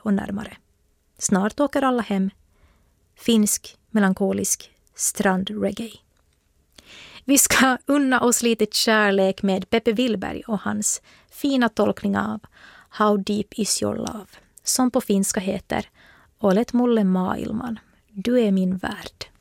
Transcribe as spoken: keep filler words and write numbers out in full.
och närmare. Snart åker alla hem. Finsk, melankolisk strandreggae. Vi ska unna oss lite kärlek med Peppe Willberg och hans fina tolkning av How Deep Is Your Love, som på finska heter Olet mulle maailman, du är min värld.